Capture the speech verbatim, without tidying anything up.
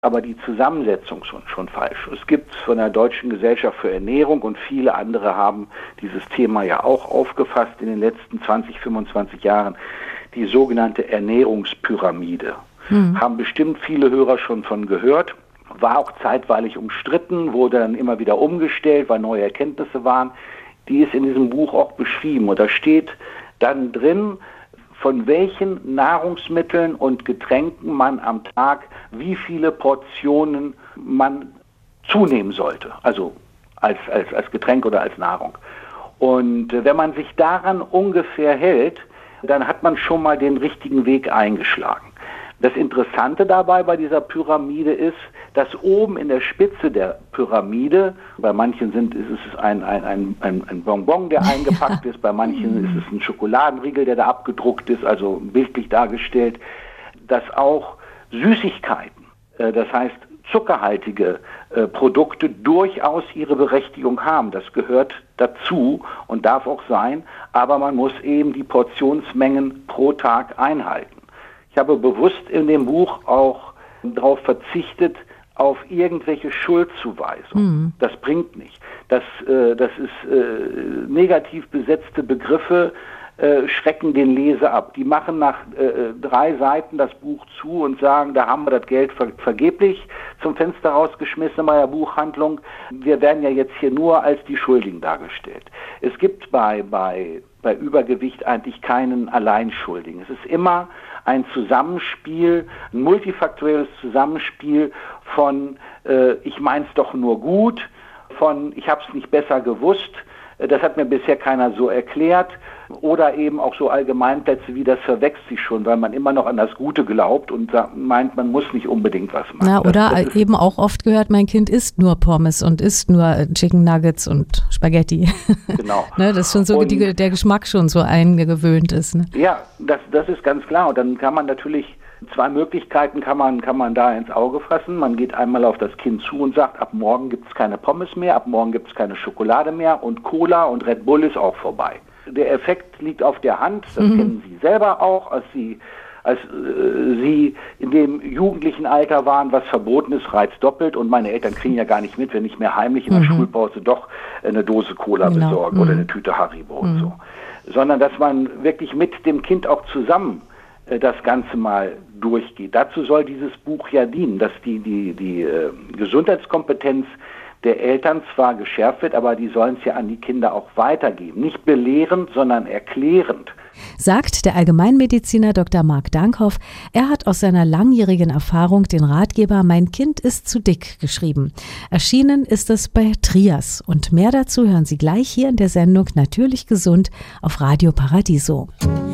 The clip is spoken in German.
aber die Zusammensetzung schon, schon falsch. Es gibt von der Deutschen Gesellschaft für Ernährung und viele andere haben dieses Thema ja auch aufgefasst in den letzten zwanzig, fünfundzwanzig Jahren, die sogenannte Ernährungspyramide. Mhm. Haben bestimmt viele Hörer schon von gehört, war auch zeitweilig umstritten, wurde dann immer wieder umgestellt, weil neue Erkenntnisse waren. Die ist in diesem Buch auch beschrieben und da steht dann drin, von welchen Nahrungsmitteln und Getränken man am Tag wie viele Portionen man zunehmen sollte, also als, als, als Getränk oder als Nahrung. Und wenn man sich daran ungefähr hält, dann hat man schon mal den richtigen Weg eingeschlagen. Das Interessante dabei bei dieser Pyramide ist, dass oben in der Spitze der Pyramide, bei manchen sind, ist es ein, ein, ein, ein, ein Bonbon, der eingepackt ist, bei manchen ist es ein Schokoladenriegel, der da abgedruckt ist, also bildlich dargestellt, dass auch Süßigkeiten, äh, das heißt zuckerhaltige äh, Produkte durchaus ihre Berechtigung haben. Das gehört dazu und darf auch sein, aber man muss eben die Portionsmengen pro Tag einhalten. Ich habe bewusst in dem Buch auch darauf verzichtet, auf irgendwelche Schuldzuweisungen. Mhm. Das bringt nicht. Das, äh, das ist äh, negativ besetzte Begriffe äh, schrecken den Leser ab. Die machen nach äh, drei Seiten das Buch zu und sagen, da haben wir das Geld ver- vergeblich zum Fenster rausgeschmissen bei der Buchhandlung. Wir werden ja jetzt hier nur als die Schuldigen dargestellt. Es gibt bei, bei, bei Übergewicht eigentlich keinen Alleinschuldigen. Es ist immer ein Zusammenspiel, ein multifaktorielles Zusammenspiel von äh, ich mein's doch nur gut, von ich hab's nicht besser gewusst, äh, das hat mir bisher keiner so erklärt, oder eben auch so Allgemeinplätze wie das verwechselt sich schon, weil man immer noch an das Gute glaubt und sagt, meint, man muss nicht unbedingt was machen. Na, oder das, das eben auch oft gehört, mein Kind isst nur Pommes und isst nur Chicken Nuggets und Spaghetti. Genau. Ne, das ist schon so, und, die, der Geschmack schon so eingewöhnt ist. Ne? Ja, das, das ist ganz klar. Und dann kann man natürlich, zwei Möglichkeiten kann man, kann man da ins Auge fassen. Man geht einmal auf das Kind zu und sagt, ab morgen gibt es keine Pommes mehr, ab morgen gibt es keine Schokolade mehr und Cola und Red Bull ist auch vorbei. Der Effekt liegt auf der Hand, das mhm. kennen Sie selber auch, als Sie, als äh, Sie in dem jugendlichen Alter waren, was verboten ist, reizt doppelt und meine Eltern kriegen ja gar nicht mit, wenn ich mir heimlich in der mhm. Schulpause doch eine Dose Cola genau. besorge mhm. oder eine Tüte Haribo mhm. und so. Sondern dass man wirklich mit dem Kind auch zusammen äh, das Ganze mal durchgeht. Dazu soll dieses Buch ja dienen, dass die, die, die äh, Gesundheitskompetenz der Eltern zwar geschärft wird, aber die sollen es ja an die Kinder auch weitergeben. Nicht belehrend, sondern erklärend. Sagt der Allgemeinmediziner Doktor Marc Dankhoff. Er hat aus seiner langjährigen Erfahrung den Ratgeber Mein Kind ist zu dick geschrieben. Erschienen ist es bei Trias. Und mehr dazu hören Sie gleich hier in der Sendung Natürlich gesund auf Radio Paradiso.